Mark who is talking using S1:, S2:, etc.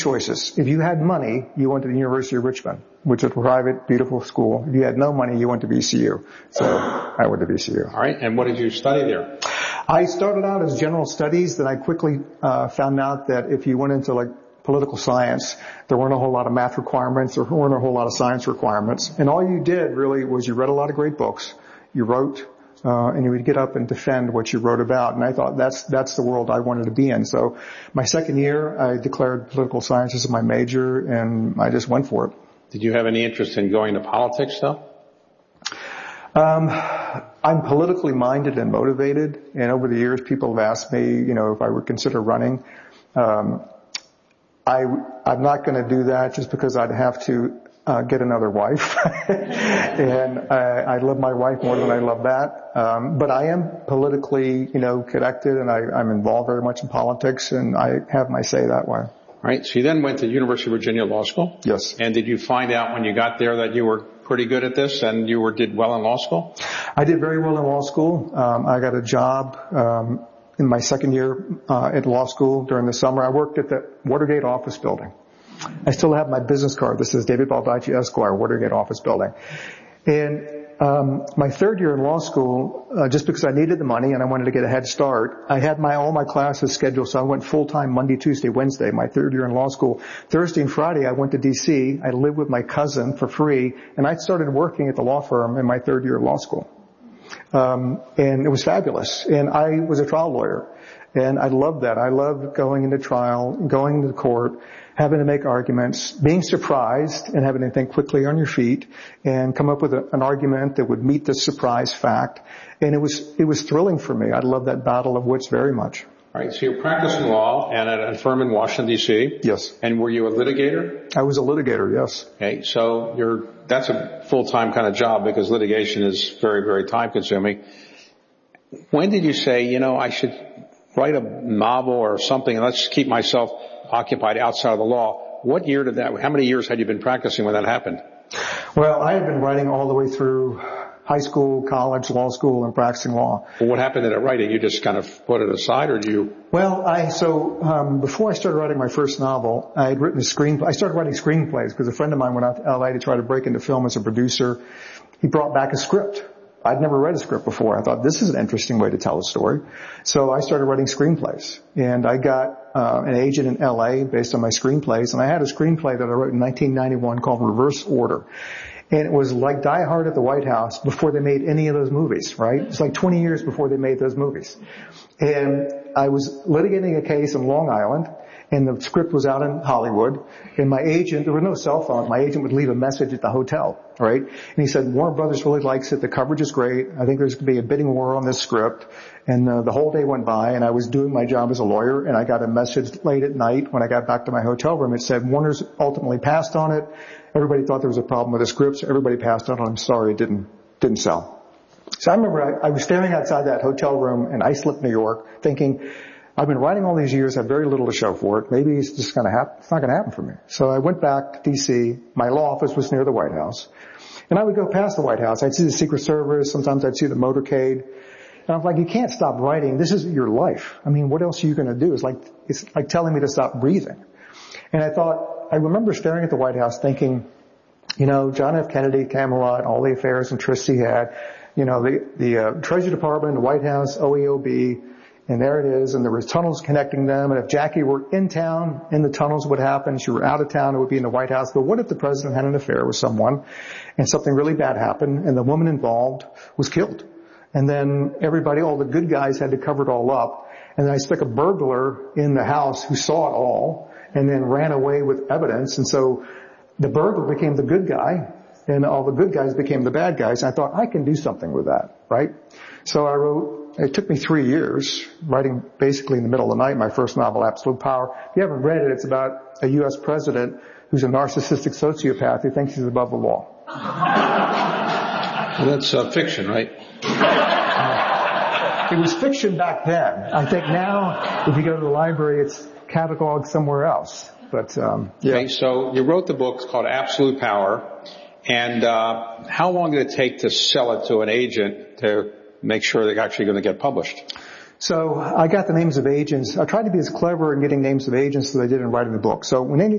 S1: choices. If you had money, you went to the University of Richmond, which is a private, beautiful school. If you had no money, you went to VCU. So I went to VCU.
S2: All right. And what did you study there?
S1: I started out as general studies. Then I quickly found out that if you went into like political science, there weren't a whole lot of math requirements. There weren't a whole lot of science requirements. And all you did really was you read a lot of great books. You wrote, and you would get up and defend what you wrote about. And I thought that's the world I wanted to be in. So my second year, I declared political science as my major, and I just went for it.
S2: Did you have any interest in going to politics, though?
S1: I'm politically minded and motivated, and over the years people have asked me, if I would consider running. I'm not going to do that just because I'd have to get another wife. And I love my wife more than I love that. But I am politically, connected, and I'm involved very much in politics, and I have my say that way.
S2: Right. So you then went to University of Virginia Law School?
S1: Yes.
S2: And did you find out when you got there that you were pretty good at this and you did well in law school?
S1: I did very well in law school. I got a job in my second year at law school during the summer. I worked at the Watergate office building. I still have my business card. This is David Baldacci, Esquire, Watergate office building. And my third year in law school, just because I needed the money and I wanted to get a head start, I had all my classes scheduled, so I went full-time Monday, Tuesday, Wednesday, my third year in law school. Thursday and Friday, I went to D.C. I lived with my cousin for free, and I started working at the law firm in my third year of law school. And it was fabulous. And I was a trial lawyer, and I loved that. I loved going into trial, going to court, having to make arguments, being surprised and having to think quickly on your feet and come up with an argument that would meet the surprise fact. And it was thrilling for me. I loved that battle of wits very much.
S2: All right. So you're practicing law and at a firm in Washington, D.C.?
S1: Yes.
S2: And were you a litigator?
S1: I was a litigator, yes.
S2: Okay. So that's a full-time kind of job because litigation is very, very time-consuming. When did you say, I should write a novel or something and let's keep myself occupied outside of the law? What year how many years had you been practicing when that happened?
S1: Well, I had been writing all the way through high school, college, law school, and practicing law.
S2: Well, what happened to that writing? You just kind of put it aside, or do you?
S1: Well, before I started writing my first novel, I had written a screenplay. I started writing screenplays because a friend of mine went out to L.A. to try to break into film as a producer. He brought back a script. I'd never read a script before. I thought, this is an interesting way to tell a story. So I started writing screenplays. And I got an agent in L.A. based on my screenplays. And I had a screenplay that I wrote in 1991 called Reverse Order. And it was like Die Hard at the White House before they made any of those movies, right? It's like 20 years before they made those movies. And I was litigating a case in Long Island, and the script was out in Hollywood, and my agent, there were no cell phones, my agent would leave a message at the hotel, right? And he said, Warner Brothers really likes it, the coverage is great, I think there's going to be a bidding war on this script. And the whole day went by, and I was doing my job as a lawyer, and I got a message late at night when I got back to my hotel room. It said, Warner's ultimately passed on it. Everybody thought there was a problem with the scripts. Everybody passed on it. I'm sorry, it didn't sell. So I remember I was staring outside that hotel room in Islip, New York, thinking, I've been writing all these years, I have very little to show for it. Maybe it's just going to happen. It's not going to happen for me. So I went back to D.C. My law office was near the White House. And I would go past the White House. I'd see the Secret Service. Sometimes I'd see the motorcade. And I was like, you can't stop writing. This is your life. I mean, what else are you going to do? It's like telling me to stop breathing. And I remember staring at the White House thinking, John F. Kennedy, Camelot, all the affairs and trysts he had, the Treasury Department, the White House, OEOB, and there it is, and there were tunnels connecting them, and if Jackie were in town, in the tunnels would happen, if she were out of town, it would be in the White House. But what if the president had an affair with someone, and something really bad happened, and the woman involved was killed? And then all the good guys had to cover it all up, and then I stuck a burglar in the house who saw it all, and then ran away with evidence, and so the burglar became the good guy, and all the good guys became the bad guys. And I thought, I can do something with that, right? So it took me 3 years, writing basically in the middle of the night, my first novel, Absolute Power. If you haven't read it, it's about a U.S. president who's a narcissistic sociopath who thinks he's above the law.
S2: Well, that's fiction, right?
S1: It was fiction back then. I think now, if you go to the library, it's cataloged somewhere else. But yeah.
S2: Okay, so you wrote the book. It's called Absolute Power. And how long did it take to sell it to an agent to make sure they're actually going to get published?
S1: So I got the names of agents. I tried to be as clever in getting names of agents as I did in writing the book. So when